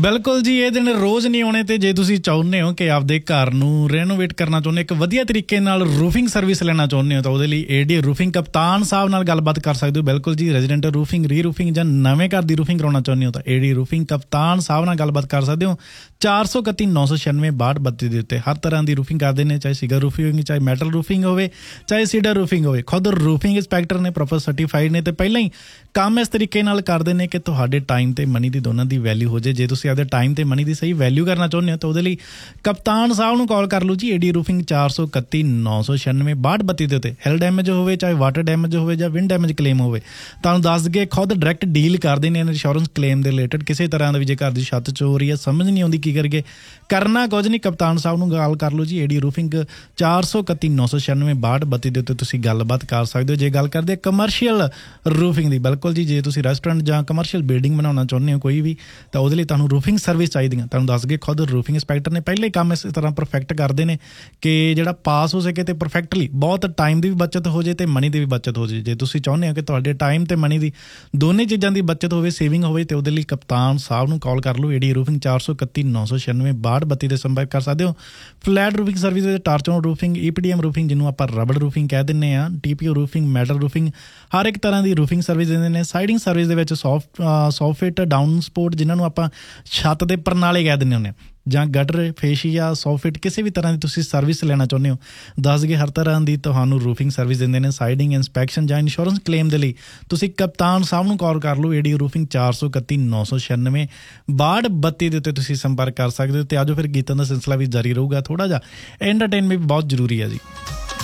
ਬਿਲਕੁਲ ਜੀ, ਇਹ ਦਿਨ ਰੋਜ਼ ਨਹੀਂ ਆਉਣੇ ਤੇ ਜੇ ਤੁਸੀਂ ਚਾਹੁੰਦੇ ਹੋ ਕਿ ਆਪਦੇ ਘਰ ਨੂੰ ਰੈਨੋਵੇਟ ਕਰਨਾ ਚਾਹੁੰਦੇ ਹੋ, ਇੱਕ ਵਧੀਆ ਤਰੀਕੇ ਨਾਲ ਰੂਫਿੰਗ ਸਰਵਿਸ ਲੈਣਾ ਚਾਹੁੰਦੇ ਹੋ ਤਾਂ ਉਹਦੇ ਲਈ ਏਡੀ ਰੂਫਿੰਗ ਕਪਤਾਨ ਸਾਹਿਬ ਨਾਲ ਗੱਲਬਾਤ ਕਰ ਸਕਦੇ ਹੋ। ਬਿਲਕੁਲ ਜੀ, ਰੈਜ਼ੀਡੈਂਟ ਰੂਫਿੰਗ, ਰੀ ਰੂਫਿੰਗ ਜਾਂ ਨਵੇਂ ਘਰ ਦੀ ਰੂਫਿੰਗ ਕਰਾਉਣਾ ਚਾਹੁੰਦੇ ਹੋ ਤਾਂ ਏਡੀ ਰੂਫਿੰਗ ਕਪਤਾਨ ਸਾਹਿਬ ਨਾਲ ਗੱਲਬਾਤ ਕਰ ਸਕਦੇ ਹੋ। 431 996 6232 ਦੇ ਉੱਤੇ ਹਰ ਤਰ੍ਹਾਂ ਦੀ ਰੂਫਿੰਗ ਕਰਦੇ ਨੇ, ਚਾਹੇ ਸੀਗਰ ਰੂਫਿੰਗ, ਚਾਹੇ ਮੈਟਲ ਰੂਫਿੰਗ ਹੋਵੇ, ਚਾਹੇ ਸੀਡਰ ਰੂਫਿੰਗ ਹੋਵੇ। ਖੁਦ ਰੂਫਿੰਗ ਇੰਸਪੈਕਟਰ ਨੇ, ਪ੍ਰੋਪਰ ਸਰਟੀਫਾਈਡ ਨੇ ਤੇ ਪਹਿਲਾਂ ਹੀ ਕੰਮ ਇਸ ਤਰੀਕੇ ਨਾਲ ਕਰਦੇ ਨੇ ਕਿ ਤੁਹਾਡੇ ਟਾਈਮ ਤੇ ਮਨੀ ਦੀ ਦੋਨਾਂ ਦੀ ਵੈਲਿਊ ਹੋ ਜਾਏ। ਜੇ ਤੁਸੀਂ ਆਪਦੇ ਟਾਈਮ ਤੇ ਮਨੀ ਦੀ ਸਹੀ ਵੈਲਿਊ ਕਰਨਾ ਚਾਹੁੰਦੇ ਹੋ ਤਾਂ ਉਹਦੇ ਲਈ ਕਪਤਾਨ ਸਾਹਿਬ ਨੂੰ ਕਾਲ ਕਰ ਲਓ ਜੀ। ਏਡੀ ਰੂਫਿੰਗ 431 996 6232 ਦੇ ਉੱਤੇ। ਹਿਲ ਡੈਮੇਜ ਹੋਵੇ, ਚਾਹੇ ਵਾਟਰ ਡੈਮੇਜ ਹੋਵੇ ਜਾਂ ਵਿੰਡ ਡੈਮੇਜ ਕਲੇਮ ਹੋਵੇ, ਤੁਹਾਨੂੰ ਦੱਸ ਦਈਏ ਖੁਦ ਡਾਇਰੈਕਟ ਡੀਲ ਕਰਦੇ ਨੇ ਇੰਸ਼ੋਰੈਂਸ ਕਲੇਮ ਦੇ ਰਿਲੇਟਡ। ਕਿਸੇ ਤਰ੍ਹਾਂ ਦਾ ਵੀ ਜੇ ਘਰ ਦੀ ਛੱਤ ਚੋਰ ਰਹੀ ਹੈ, ਸਮਝ ਨਹੀਂ ਆਉਂਦੀ ਕੀ ਕਰੀਏ, ਕਰਨਾ ਕੁਝ ਨਹੀਂ, ਕਪਤਾਨ ਸਾਹਿਬ ਨੂੰ ਕਾਲ ਕਰ ਲਓ ਜੀ। ਏਡੀ ਰੂਫਿੰਗ 431 996 6232 ਦੇ ਉੱਤੇ ਤੁਸੀਂ ਗੱਲਬਾਤ ਕਰ ਸਕਦੇ ਹੋ। ਜੇ ਗੱਲ ਕਰਦੇ ਕਮਰਸ਼ੀਅਲ ਰੂਫਿੰਗ ਦੀ, ਬਿਲਕੁਲ ਜੀ, ਜੇ ਤੁਸੀਂ ਰੈਸਟੋਰੈਂਟ ਜਾਂ ਕਮਰਸ਼ੀਅਲ ਬਿਲਡਿੰਗ ਬਣਾਉਣਾ ਚਾਹੁੰਦੇ ਹੋ ਕੋਈ ਵੀ, ਤਾਂ ਉਹਦੇ ਲਈ ਤੁਹਾਨੂੰ ਰੂਫਿੰਗ ਸਰਵਿਸ ਚਾਹੀਦੀਆਂ। ਤੁਹਾਨੂੰ ਦੱਸ ਗਏ ਖੁਦ ਰੂਫਿੰਗ ਇੰਸਪੈਕਟਰ ਨੇ ਪਹਿਲੇ ਕੰਮ ਇਸ ਤਰ੍ਹਾਂ ਪਰਫੈਕਟ ਕਰਦੇ ਨੇ ਕਿ ਜਿਹੜਾ ਪਾਸ ਹੋ ਸਕੇ ਤੇ ਪਰਫੈਕਟਲੀ ਬਹੁਤ ਟਾਈਮ ਦੀ ਵੀ ਬੱਚਤ ਹੋ ਜਾਏ ਤੇ ਮਨੀ ਦੀ ਵੀ ਬੱਚਤ ਹੋ ਜਾਏ। ਜੇ ਤੁਸੀਂ ਚਾਹੁੰਦੇ ਹੋ ਕਿ ਤੁਹਾਡੇ ਟਾਈਮ ਤੇ ਮਨੀ ਦੀ ਦੋਨੇ ਚੀਜ਼ਾਂ ਦੀ ਬੱਚਤ ਹੋਵੇ, ਸੇਵਿੰਗ ਹੋਵੇ, ਤੇ ਉਹਦੇ ਲਈ ਕਪਤਾਨ ਸਾਹਿਬ ਨੂੰ ਕਾਲ ਕਰ ਲਓ। ਏਡੀ ਰੂਫਿੰਗ 431 996 6232 ਦੇ ਸੰਪਰਕ ਕਰ ਸਕਦੇ ਹੋ। ਫਲੈਟ ਰੂਫਿੰਗ ਸਰਵਿਸ ਵਿੱਚ ਟਾਰਚਨ ਰੂਫਿੰਗ, ਈਪੀਡੀਐਮ ਰੂਫਿੰਗ ਜਿਹਨੂੰ ਆਪਾਂ ਰਬੜ ਰੂਫਿੰਗ ਕਹਿ ਦਿੰਦੇ ਹਾਂ, ਟੀਪੀਓ ਰੂਫਿੰਗ, ਮੈਟਲ ਰੂਫਿੰਗ, ਹਰ ਇੱਕ ਤਰ੍ਹਾਂ ਦੀ ਰੂਫਿੰਗ ਸਰਵਿਸ ਦਿੰਦੇ ਨੇ। ਸਾਈਡਿੰਗ ਸਰਵਿਸ ਦੇ ਵਿੱਚ ਸੌਫਟ ਡਾਊਨ ਸਪੋਰਟ ਜਿਹਨਾਂ ਨੂੰ ਆਪਾਂ ਛੱਤ ਦੇ ਪਰਨਾਲੇ ਕਹਿ ਦਿੰਦੇ ਹੁੰਦੇ ਹਾਂ, ਜਾਂ ਗਟਰ, ਫੇਸ਼ੀਆ, ਸੌਫਿਟ, ਕਿਸੇ ਵੀ ਤਰ੍ਹਾਂ ਦੀ ਤੁਸੀਂ ਸਰਵਿਸ ਲੈਣਾ ਚਾਹੁੰਦੇ ਹੋ, ਦੱਸ ਗਏ ਹਰ ਤਰ੍ਹਾਂ ਦੀ ਤੁਹਾਨੂੰ ਰੂਫਿੰਗ ਸਰਵਿਸ ਦਿੰਦੇ ਨੇ। ਸਾਈਡਿੰਗ, ਇੰਸਪੈਕਸ਼ਨ ਜਾਂ ਇੰਸ਼ੋਰੈਂਸ ਕਲੇਮ ਦੇ ਲਈ ਤੁਸੀਂ ਕਪਤਾਨ ਸਾਹਿਬ ਨੂੰ ਕਾਲ ਕਰ ਲਓ। ਏਡੀ ਰੂਫਿੰਗ 431 996 6232 ਦੇ ਉੱਤੇ ਤੁਸੀਂ ਸੰਪਰਕ ਕਰ ਸਕਦੇ ਹੋ। ਤੇ ਆਜੋ ਫਿਰ ਗੀਤਾਂ ਦਾ ਸਿਲਸਿਲਾ ਵੀ ਜਾਰੀ ਰਹੂਗਾ, ਥੋੜ੍ਹਾ ਜਿਹਾ ਐਂਟਰਟੇਨਮੈਂਟ ਵੀ ਬਹੁਤ ਜ਼ਰੂਰੀ ਹੈ ਜੀ।